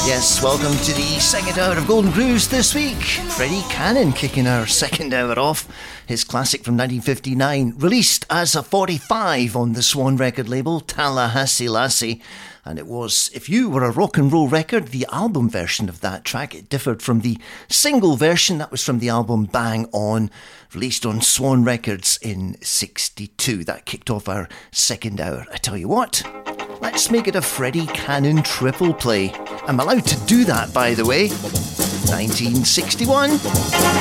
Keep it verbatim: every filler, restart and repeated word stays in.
Yes, welcome to the second hour of Golden Grooves this week. Freddie Cannon kicking our second hour off. His classic from nineteen fifty-nine, released as a forty-five on the Swan record label, Tallahassee Lassie. And it was, if you were a rock and roll record, the album version of that track. It differed from the single version. That was from the album Bang On, released on Swan Records in sixty-two. That kicked off our second hour. I tell you what, let's make it a Freddie Cannon triple play. I'm allowed to do that, by the way. nineteen sixty-one.